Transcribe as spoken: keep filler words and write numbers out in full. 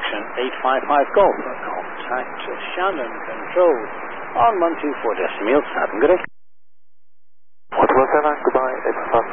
direction, eight five five Golf. Contact Shannon Control on one two four decimal seven. Good day. one two four seven, goodbye, eight five five.